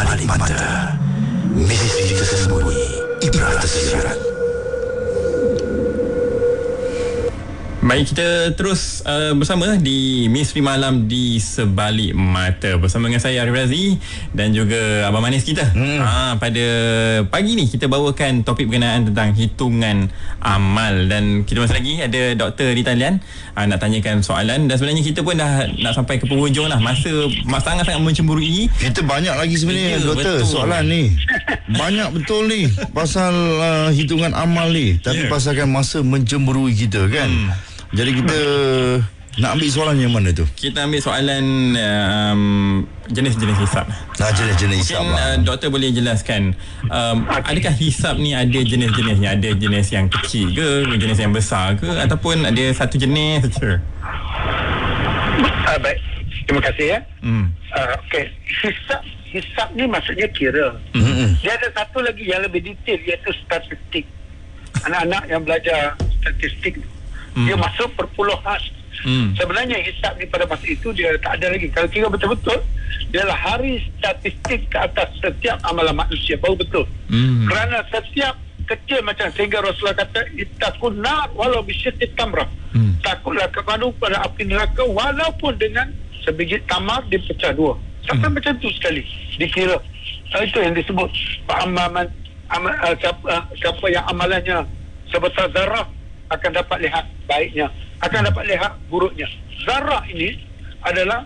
balik mata, misteri tersembunyi, ibrah tersirat. Baik, kita terus bersama di Misteri Malam di Sebalik Mata bersama dengan saya Arif Razi dan juga Abang Manis kita. Pada pagi ni kita bawakan topik berkenaan tentang hitungan amal, dan kita masih lagi ada doktor di talian nak tanyakan soalan, dan sebenarnya kita pun dah nak sampai ke penghujung lah. Masa sangat-sangat mencemburui. Kita banyak lagi sebenarnya doktor, betul. Soalan ni banyak betul ni pasal hitungan amal ni, tapi pasalkan masa mencemburui kita kan. Jadi kita nak ambil soalan yang mana tu? Kita ambil soalan jenis-jenis hisap. Jenis-jenis hisap lah. Doktor boleh jelaskan, adakah hisap ni ada jenis-jenisnya? Ada jenis yang kecil ke, jenis yang besar ke, ataupun ada satu jenis saja? Baik, terima kasih ya. Okey, hisap ni maksudnya kira. Dia ada satu lagi yang lebih detail, iaitu statistik. Anak-anak yang belajar statistik dia masuk perpuluhan. Sebenarnya hisap ni pada masa itu dia tak ada lagi. Kalau kira betul-betul, dia adalah hari statistik ke atas setiap amalan manusia, baru betul. Kerana setiap kecil, macam sehingga Rasulullah kata, ittaqun nar walau bisyittit tamrah. Takutlah kepada api neraka walaupun dengan sebiji tamar dipecah dua. Sampai macam tu sekali dikira. Itu yang disebut siapa yang amalannya sebesar zarah akan dapat lihat baiknya, akan dapat lihat buruknya. Zarah ini adalah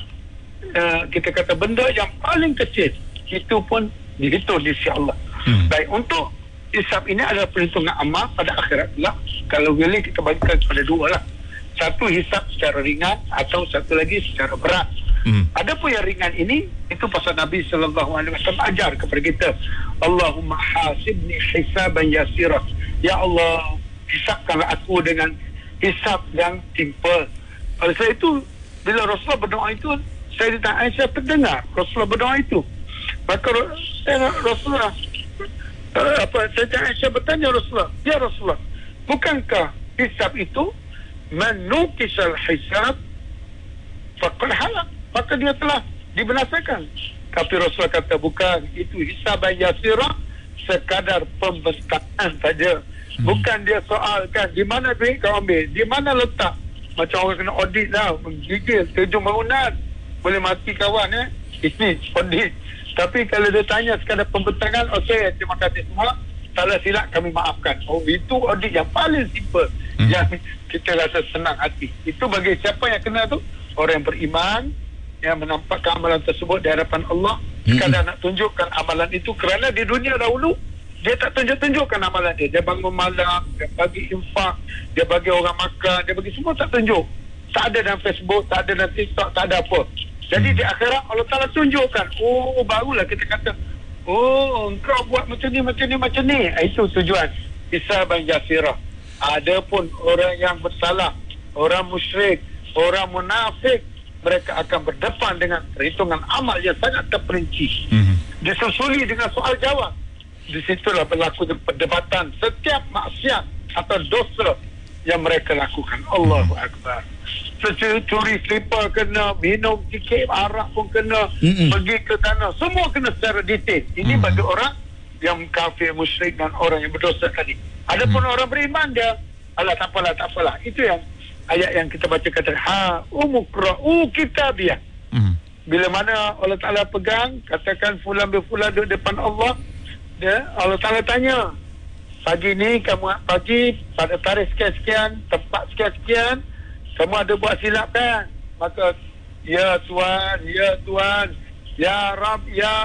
kita kata benda yang paling kecil, itu pun dihitung di sisi Allah. Baik, untuk hisab ini adalah perhitungan amal pada akhirat lah. Kalau boleh kita bagikan kepada dua lah. Satu hisab secara ringan, atau satu lagi secara berat. Adapun yang ringan ini, itu pasal Nabi SAW ajar kepada kita, Allahumma hasibni hisaban yasira. Ya Allah, hisapkanlah aku dengan hisap yang simple. Oleh sebab itu, bila Rasulullah berdoa itu, Sayyidatina Aisyah terdengar Rasulullah berdoa itu. Maka Rasulullah Sayyidatina Aisyah bertanya Rasulullah, ya Rasulullah, bukankah hisap itu menukisal hisap faqad halak, maka dia telah dibinasakan? Tapi Rasulullah kata bukan, itu hisaban yasirah, sekadar pembestaan saja. Bukan dia soalkan di mana duit kau ambil, di mana letak. Macam orang kena audit lah, menggigil 7 bangunan, boleh mati kawan ini audit. Tapi kalau dia tanya sekadar pembentangan, okey, terima kasih semua, salah silap kami maafkan. Itu audit yang paling simple, yang kita rasa senang hati. Itu bagi siapa yang kena tu, orang yang beriman, yang menampakkan amalan tersebut di hadapan Allah, sekadar nak tunjukkan amalan itu. Kerana di dunia dahulu dia tak tunjuk-tunjukkan amalan dia. Dia bangun malam, dia bagi infak, dia bagi orang makan, dia bagi semua, tak tunjuk. Tak ada dalam Facebook, tak ada dalam TikTok, tak ada apa. Jadi di akhirat Allah Ta'ala tunjukkan. Barulah kita kata, engkau buat macam ni, macam ni, macam ni. Itu tujuan hisaban yasirah. Adapun orang yang bersalah, orang musyrik, orang munafik, mereka akan berdepan dengan perhitungan amal yang sangat terperinci. Disusuli dengan soal jawab. Di situlah berlaku perdebatan setiap maksiat atau dosa yang mereka lakukan. Allahu Akbar. Curi slipper kena, minum sikit arak pun kena, pergi ke sana, semua kena secara detail. Ini bagi orang yang kafir, musyrik dan orang yang berdosa tadi. Adapun orang beriman, dia tak apalah. Itu yang ayat yang kita baca kata, umukra'u kitabiyah. Bila mana Allah Ta'ala pegang, katakan fulan berfulan duduk depan Allah, Allah Ta'ala tanya, pagi ni kamu pagi pada tarikh sekian-sekian, tempat sekian-sekian, kamu ada buat silap kan? Maka ya Tuhan, ya Tuhan, ya Rab,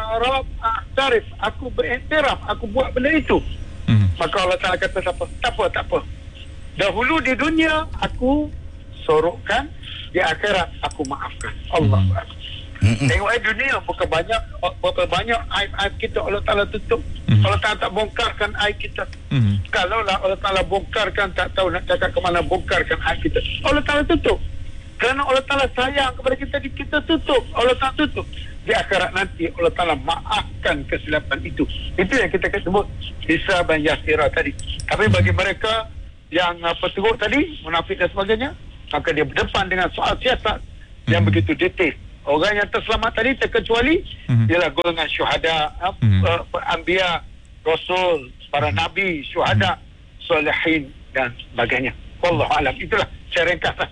tarikh, aku beriktiraf, aku buat benda itu. Maka Allah Ta'ala kata tak apa. Dahulu di dunia aku sorokkan, di akhirat aku maafkan. Allah Akbar. Tengok dunia berapa banyak aib-aib kita Allah Ta'ala tutup. Allah Ta'ala tak bongkarkan aib kita. Kalaulah Allah Ta'ala bongkarkan, tak tahu nak cakap ke mana bongkarkan aib kita. Allah Ta'ala tutup. Kerana Allah Ta'ala sayang kepada kita, kita tutup. Allah Ta'ala tutup. Di akhirat nanti Allah Ta'ala maafkan kesilapan itu. Itu yang kita sebut hisaban yasirah tadi. Tapi bagi mereka yang teruk tadi, munafik dan sebagainya, maka dia berdepan dengan soal siasat yang begitu detail. orang yang terselamat tadi terkecuali ialah golongan syuhada, anbiya, rasul, para nabi, syuhada, solehin dan sebagainya. Wallahu alam. Itulah saya ringkaslah.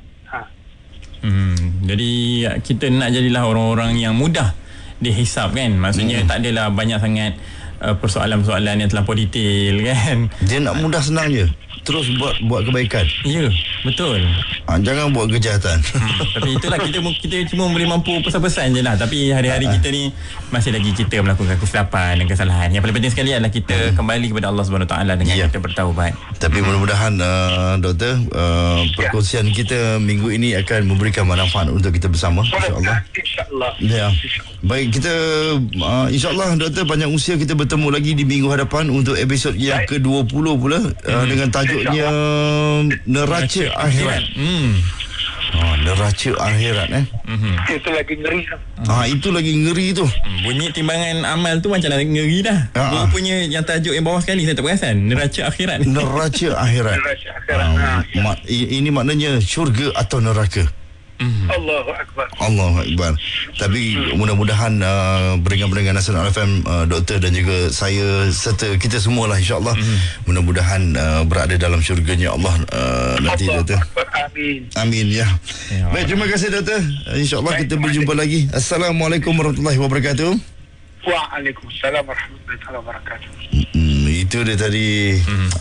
Jadi kita nak jadilah orang-orang yang mudah dihisap kan. Maksudnya tak adalah banyak sangat persoalan-persoalan yang terlampau detail kan. Dia nak mudah senang je. Terus buat kebaikan. Ya, betul. Jangan buat kejahatan. Tapi itulah kita cuma boleh mampu pesan-pesan je lah. Tapi hari-hari kita ni masih lagi kita melakukan kesilapan dan kesalahan. Yang paling penting sekali adalah kita kembali kepada Allah SWT dengan kita bertaubat. Tapi mudah-mudahan doktor, perkongsian kita minggu ini akan memberikan manfaat untuk kita bersama, insya-Allah. Insya-Allah. Ya. Baik, kita insya-Allah doktor, panjang usia kita bertemu lagi di minggu hadapan untuk episod yang ke-20 pula, dengan tajuknya Neraca Akhirat. Neraca Akhirat Itu lagi ngeri. Itu lagi ngeri tu. Bunyi timbangan amal tu macam lagi ngeri dah. Rupanya yang tajuk yang bawah sekali saya tak perasan. Neraca Akhirat. Neraca Akhirat. Neraca Akhirat. Ini maknanya syurga atau neraka. Allahu Akbar. Allahu Akbar. Tapi mudah-mudahan pendengar-pendengar Nasional FM, doktor dan juga saya serta kita semualah, insya-Allah mudah-mudahan berada dalam syurganya Allah nanti, doktor. Amin. Amin ya. Baik, terima kasih doktor. Insya-Allah kita berjumpa lagi. Assalamualaikum warahmatullahi wabarakatuh. Waalaikumsalam warahmatullahi wabarakatuh. Itu dia tadi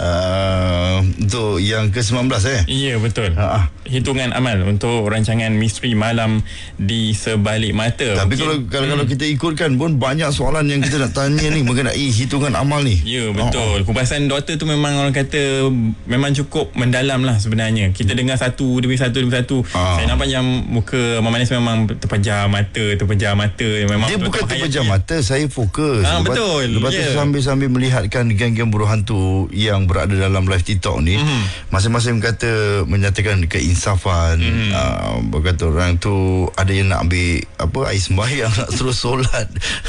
untuk yang ke-19 Ya, betul. Hitungan amal untuk rancangan Misteri Malam di Sebalik Mata. Tapi kalau kita ikutkan pun banyak soalan yang kita nak tanya ni mengenai hitungan amal ni. Ya, betul. Kupasan doktor tu memang orang kata memang cukup mendalam lah sebenarnya. Kita dengar satu demi satu. Saya nampak yang muka Abang Manis memang terpejam mata. Memang dia bukan terpejam mata, saya fokus. Betul. Lepas tu sambil melihatkan geng-geng buruh hantu yang berada dalam live TikTok ni, masing-masing kata menyatakan keinsafan. Berkata orang tu ada yang nak ambil air sembahyang, nak terus solat.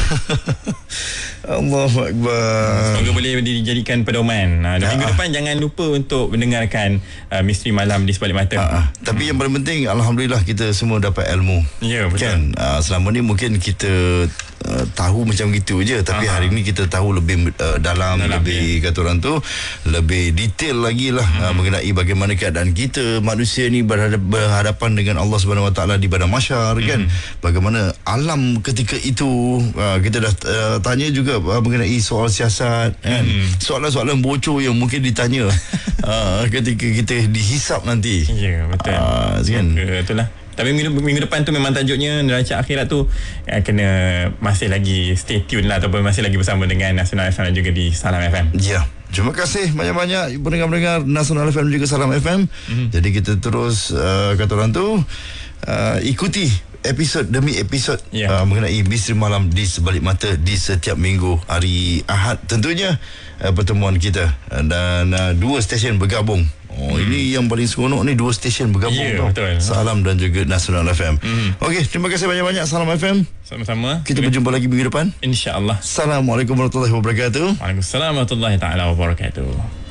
Allahu Akbar. Semoga boleh dijadikan pedoman. Dan minggu depan jangan lupa untuk mendengarkan Misteri Malam di Sebalik Mata. Tapi yang paling penting, alhamdulillah kita semua dapat ilmu. Ya, betul. Kan selama ni mungkin kita tahu macam gitu je, tapi hari ni kita tahu lebih dalam lebih kata orang tu lebih detail lagi lah mengenai bagaimana keadaan kita manusia ni berhadapan dengan Allah Subhanahu Wa Taala di padang mahsyar, kan. Bagaimana alam ketika itu. Kita dah tanya juga mengenai soal siasat, kan. Soalan-soalan bocor yang mungkin ditanya ketika kita dihisap nanti. Ya, betul. Kan. Itulah. Tapi minggu depan tu memang tajuknya Neraca Akhirat tu kena masih lagi stay tune lah, ataupun masih lagi bersama dengan Nasional FM dan juga di Salam FM. Ya. Terima kasih banyak-banyak pendengar-pendengar Nasional FM dan juga Salam FM. Jadi kita terus kata orang tu ikuti episod demi episod mengenai Misteri Malam di Sebalik Mata di setiap minggu hari Ahad tentunya, pertemuan kita dan dua stesen bergabung. Ini yang paling seronok ni, dua stesen bergabung. Betul. Salam dan juga Nasional FM. Okey, terima kasih banyak-banyak Salam FM. Sama-sama. Kita berjumpa lagi minggu depan, insya-Allah. Assalamualaikum warahmatullahi wabarakatuh. Waalaikumsalam warahmatullahi taala wabarakatuh.